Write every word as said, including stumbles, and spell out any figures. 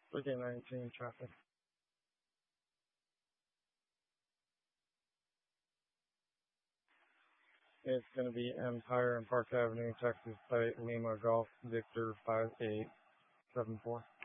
three nineteen traffic. It's going to be Empire and Park Avenue, Texas Site, Lima Golf, Victor five eight seven four.